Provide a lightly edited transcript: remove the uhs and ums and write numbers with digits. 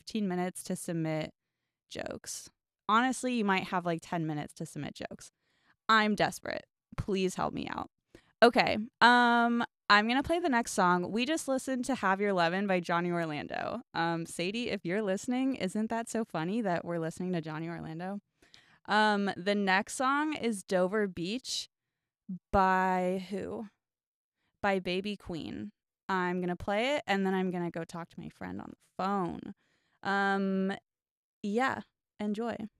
15 minutes to submit jokes. Honestly, you might have like 10 minutes to submit jokes. I'm desperate. Please help me out. Okay. I'm going to play the next song. We just listened to Have Your Levin by Johnny Orlando. Sadie, if you're listening, isn't that so funny that we're listening to Johnny Orlando? The next song is Dover Beach by who? By Baby Queen. I'm going to play it and then I'm going to go talk to my friend on the phone. Yeah, enjoy.